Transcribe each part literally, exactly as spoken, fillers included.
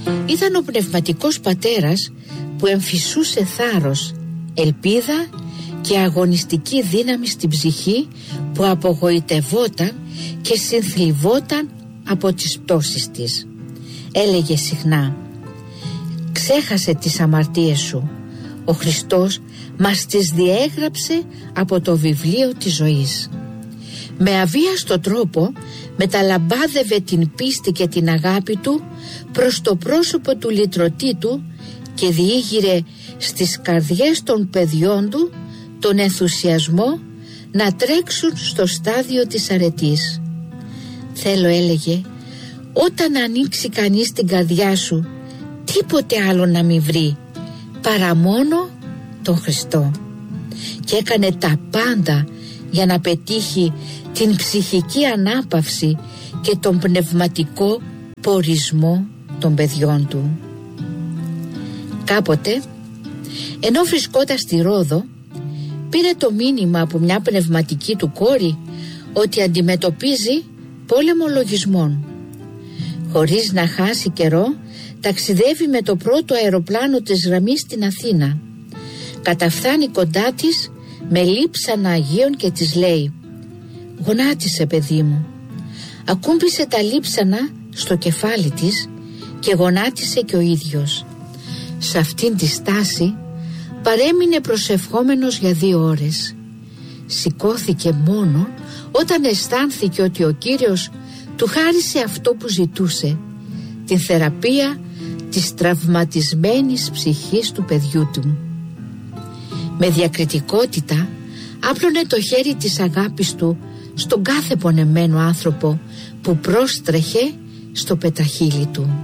ήταν ο πνευματικός πατέρας που εμφυσούσε θάρρος, ελπίδα και αγωνιστική δύναμη στην ψυχή που απογοητευόταν και συνθλιβόταν από τις πτώσεις της. Έλεγε συχνά: «Ξέχασε τις αμαρτίες σου. Ο Χριστός μας τις διέγραψε από το βιβλίο της ζωής». Με αβίαστο τρόπο μεταλαμπάδευε την πίστη και την αγάπη του προς το πρόσωπο του λυτρωτή του και διήγηρε στις καρδιές των παιδιών του τον ενθουσιασμό να τρέξουν στο στάδιο της αρετής. «Θέλω», έλεγε, «όταν ανοίξει κανείς την καρδιά σου, τίποτε άλλο να μην βρει παρά μόνο τον Χριστό». Και έκανε τα πάντα για να πετύχει την ψυχική ανάπαυση και τον πνευματικό πορισμό των παιδιών του. Κάποτε, ενώ βρισκόταν στη Ρόδο, πήρε το μήνυμα από μια πνευματική του κόρη ότι αντιμετωπίζει πόλεμο λογισμών. Χωρίς να χάσει καιρό, ταξιδεύει με το πρώτο αεροπλάνο της γραμμής στην Αθήνα. Καταφθάνει κοντά της με λείψανα Αγίων και της λέει: «Γονάτισε, παιδί μου». Ακούμπησε τα λείψανα στο κεφάλι της και γονάτισε και ο ίδιος. Σε αυτήν τη στάση παρέμεινε προσευχόμενος για δύο ώρες. Σηκώθηκε μόνο όταν αισθάνθηκε ότι ο Κύριος του χάρισε αυτό που ζητούσε, την θεραπεία της τραυματισμένης ψυχής του παιδιού του. Με διακριτικότητα άπλωνε το χέρι της αγάπης του στον κάθε πονεμένο άνθρωπο που πρόστρεχε στο πεταχύλι του.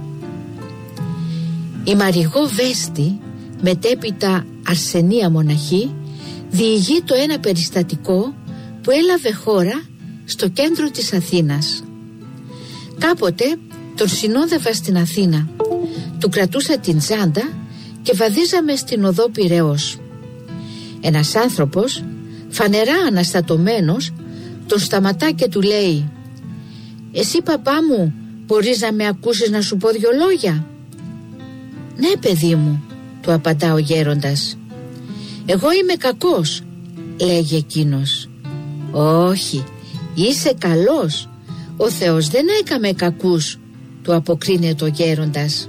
Η Μαριγώ Βέστη, μετέπειτα Αρσενία μοναχή, διηγεί το ένα περιστατικό που έλαβε χώρα στο κέντρο της Αθήνας. Κάποτε τον συνόδευα στην Αθήνα, του κρατούσα την τσάντα και βαδίζαμε στην οδό Πειραιώς. Ένας άνθρωπος, φανερά αναστατωμένος, τον σταματά και του λέει: «Εσύ, παπά μου, μπορείς να με ακούσεις να σου πω δυο λόγια?» «Ναι, παιδί μου», του απαντά ο γέροντας. «Εγώ είμαι κακός», λέγει εκείνος. «Όχι, είσαι καλός. Ο Θεός δεν έκαμε κακούς», του αποκρίνεται ο γέροντας.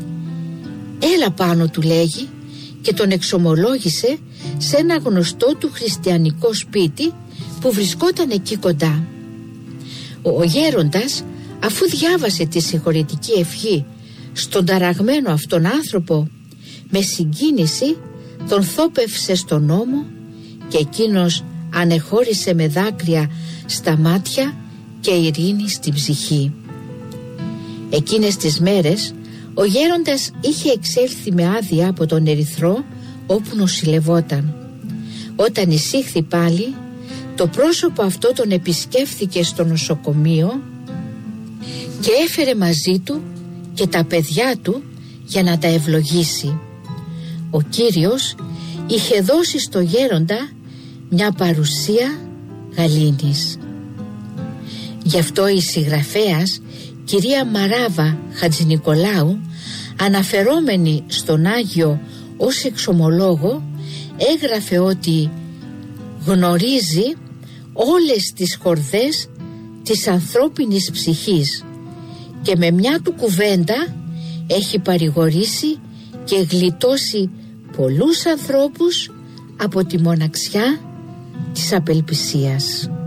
«Έλα πάνω», του λέγει, και τον εξομολόγησε σε ένα γνωστό του χριστιανικό σπίτι που βρισκόταν εκεί κοντά. Ο, ο γέροντας, αφού διάβασε τη συγχωρητική ευχή στον ταραγμένο αυτόν άνθρωπο, με συγκίνηση τον θόπευσε στον ώμο και εκείνος ανεχώρησε με δάκρυα στα μάτια και ειρήνη στην ψυχή. Εκείνες τις μέρες ο γέροντας είχε εξέλθει με άδεια από τον Ερυθρό όπου νοσηλευόταν. Όταν εισήχθη πάλι, το πρόσωπο αυτό τον επισκέφθηκε στο νοσοκομείο και έφερε μαζί του και τα παιδιά του για να τα ευλογήσει. Ο Κύριος είχε δώσει στο γέροντα μια παρουσία γαλήνης. Γι' αυτό η συγγραφέας κυρία Μαράβα Χατζηνικολάου, αναφερόμενη στον Άγιο ως εξομολόγο, έγραφε ότι γνωρίζει όλες τις χορδές της ανθρώπινης ψυχής και με μια του κουβέντα έχει παρηγορήσει και γλιτώσει πολλούς ανθρώπους από τη μοναξιά της απελπισίας.